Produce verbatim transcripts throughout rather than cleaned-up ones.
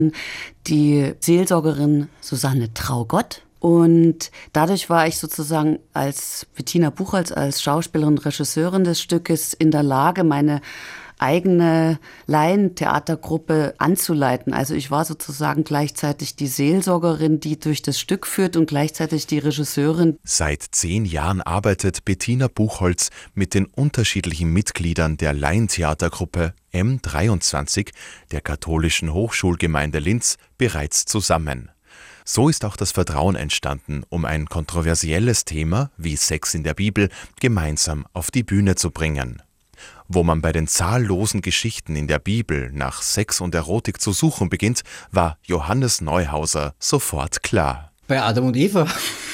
die Seelsorgerin Susanne Traugott. Und dadurch war ich sozusagen als Bettina Buchholz, als Schauspielerin und Regisseurin des Stückes in der Lage, meine eigene Laientheatergruppe anzuleiten. Also ich war sozusagen gleichzeitig die Seelsorgerin, die durch das Stück führt, und gleichzeitig die Regisseurin. Seit zehn Jahren arbeitet Bettina Buchholz mit den unterschiedlichen Mitgliedern der Laientheatergruppe M dreiundzwanzig der Katholischen Hochschulgemeinde Linz bereits zusammen. So ist auch das Vertrauen entstanden, um ein kontroversielles Thema wie Sex in der Bibel gemeinsam auf die Bühne zu bringen. Wo man bei den zahllosen Geschichten in der Bibel nach Sex und Erotik zu suchen beginnt, war Johannes Neuhauser sofort klar. Bei Adam und Eva.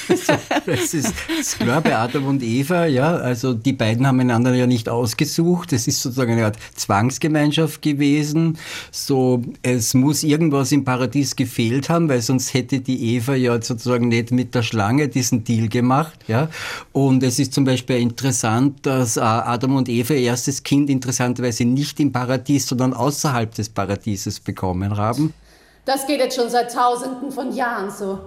Das ist, das ist klar, bei Adam und Eva, ja, also die beiden haben einander ja nicht ausgesucht. Es ist sozusagen eine Art Zwangsgemeinschaft gewesen. So, es muss irgendwas im Paradies gefehlt haben, weil sonst hätte die Eva ja sozusagen nicht mit der Schlange diesen Deal gemacht, ja. Und es ist zum Beispiel interessant, dass Adam und Eva ihr erstes Kind interessanterweise nicht im Paradies, sondern außerhalb des Paradieses bekommen haben. Das geht jetzt schon seit Tausenden von Jahren so.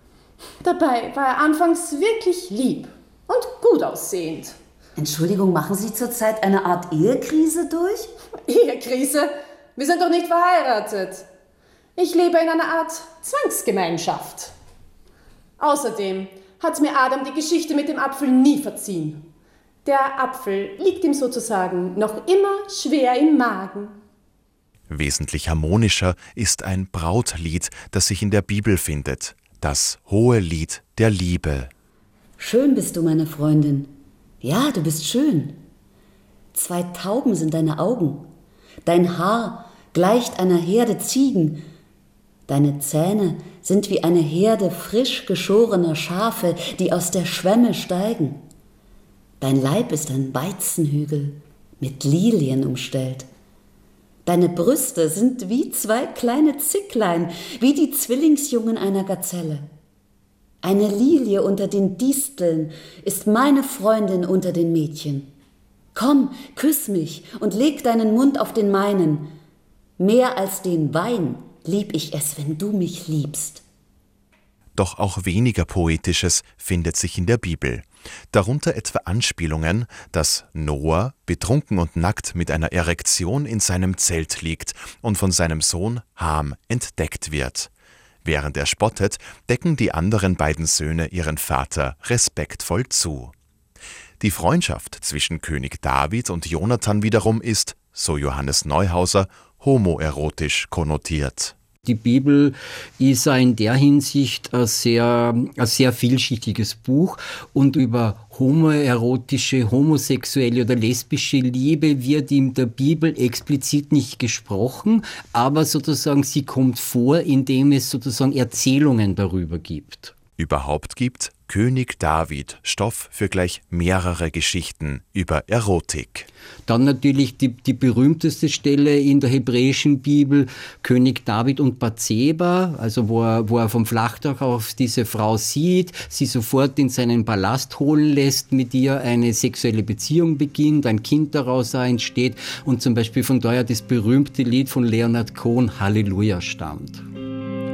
Dabei war er anfangs wirklich lieb und gut aussehend. Entschuldigung, machen Sie zurzeit eine Art Ehekrise durch? Ehekrise? Wir sind doch nicht verheiratet. Ich lebe in einer Art Zwangsgemeinschaft. Außerdem hat mir Adam die Geschichte mit dem Apfel nie verziehen. Der Apfel liegt ihm sozusagen noch immer schwer im Magen. Wesentlich harmonischer ist ein Brautlied, das sich in der Bibel findet. Das hohe Lied der Liebe. Schön bist du, meine Freundin. Ja, du bist schön. Zwei Tauben sind deine Augen. Dein Haar gleicht einer Herde Ziegen. Deine Zähne sind wie eine Herde frisch geschorener Schafe, die aus der Schwemme steigen. Dein Leib ist ein Weizenhügel mit Lilien umstellt. Deine Brüste sind wie zwei kleine Zicklein, wie die Zwillingsjungen einer Gazelle. Eine Lilie unter den Disteln ist meine Freundin unter den Mädchen. Komm, küss mich und leg deinen Mund auf den meinen. Mehr als den Wein lieb ich es, wenn du mich liebst. Doch auch weniger Poetisches findet sich in der Bibel. Darunter etwa Anspielungen, dass Noah betrunken und nackt mit einer Erektion in seinem Zelt liegt und von seinem Sohn Ham entdeckt wird. Während er spottet, decken die anderen beiden Söhne ihren Vater respektvoll zu. Die Freundschaft zwischen König David und Jonathan wiederum ist, so Johannes Neuhauser, homoerotisch konnotiert. Die Bibel ist in der Hinsicht ein sehr, ein sehr vielschichtiges Buch, und über homoerotische, homosexuelle oder lesbische Liebe wird in der Bibel explizit nicht gesprochen, aber sozusagen sie kommt vor, indem es sozusagen Erzählungen darüber gibt. Überhaupt gibt König David Stoff für gleich mehrere Geschichten über Erotik. Dann natürlich die, die berühmteste Stelle in der hebräischen Bibel, König David und Bathseba, also wo er, wo er vom Flachdach auf diese Frau sieht, sie sofort in seinen Palast holen lässt, mit ihr eine sexuelle Beziehung beginnt, ein Kind daraus entsteht und zum Beispiel von daher das berühmte Lied von Leonard Cohen, Halleluja, stammt.